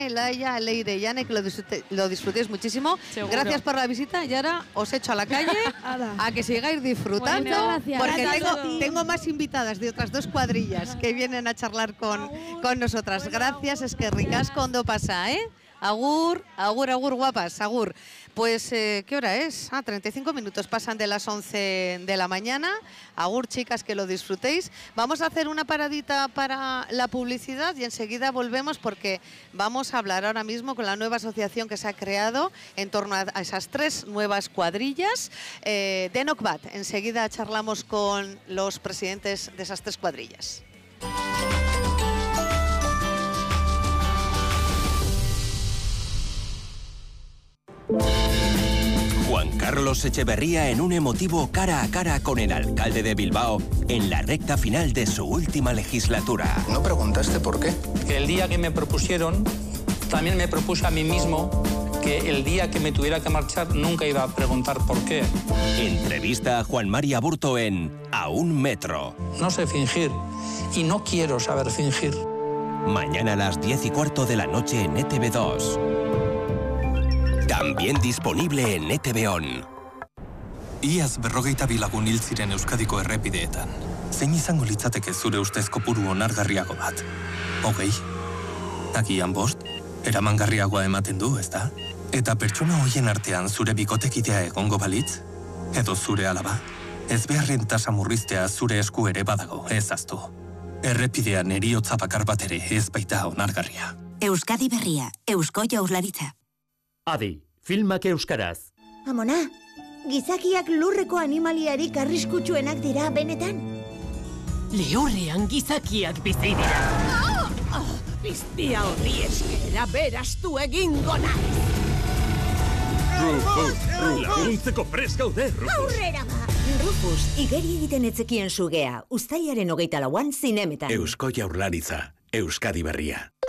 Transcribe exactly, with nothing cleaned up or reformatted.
Laia, Leire y Anne, que lo, disfrute, lo disfrutéis muchísimo. Seguro. Gracias por la visita y ahora os echo a la calle a que sigáis disfrutando. Bueno, gracias. Porque Gracias tengo, tengo más invitadas de otras dos cuadrillas que vienen a charlar con, con nosotras. Gracias, es que ricasco ondo pasa, ¿eh? Agur, agur, agur, guapas, agur. Pues, eh, ¿qué hora es? Ah, treinta y cinco minutos pasan de las once de la mañana. Agur, chicas, que lo disfrutéis. Vamos a hacer una paradita para la publicidad y enseguida volvemos porque vamos a hablar ahora mismo con la nueva asociación que se ha creado en torno a esas tres nuevas cuadrillas eh, de Nocbat. Enseguida charlamos con los presidentes de esas tres cuadrillas. Juan Carlos Echeverría en un emotivo cara a cara con el alcalde de Bilbao en la recta final de su última legislatura. ¿No preguntaste por qué? Que el día que me propusieron, también me propuse a mí mismo que el día que me tuviera que marchar nunca iba a preguntar por qué. Entrevista a Juan Mari Aburto en A un Metro. No sé fingir y no quiero saber fingir. Mañana a las diez y cuarto de la noche en E Te Be dos. También disponible en E Te Be On. Iaz berrogeita bi lagun hil ziren Euskadiko errepideetan. Zein izango litzateke zure ustez kopuru onargarriago bat? Hogei? Agian bost? Eramangarriagoa ematen du, ezta? Eta pertsona hoien artean zure bikotekidea egongo balitz? Edo zure alaba? Ez beharren tasa murriztea zure esku ere badago, ez aztu. Errepidean heriotza bakar bat ere ez baita onargarria. Euskadi berria, Eusko Jaurlaritza. Adi, filmak euskaraz. Amona, gizakiak lurreko animaliarik arriskutsuenak dira benetan. Lehorrean gizakiak bizi dira. Oh, oh, Piztia horri eskera berastu egingo naiz. Rufus, laguntzeko prest gaude, Rufus. Aurrera ba! Rufus, igeri egiten etzekien sugea, uztailaren hogeita lauan zinemetan. Eusko Jaurlaritza, Euskadi berria.